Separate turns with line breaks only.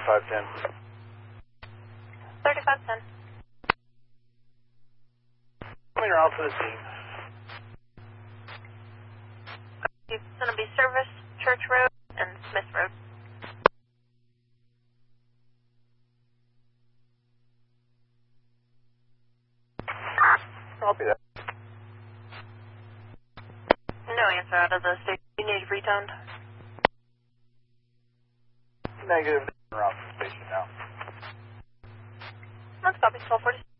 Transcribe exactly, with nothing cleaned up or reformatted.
thirty-five ten.
thirty-five ten.
You're out for the scene.
It's going to be Service, Church Road, and Smith Road.
I'll be there.
No answer out of the station. You need retoned.
Negative. We're off the station now.
Let's copy twelve forty.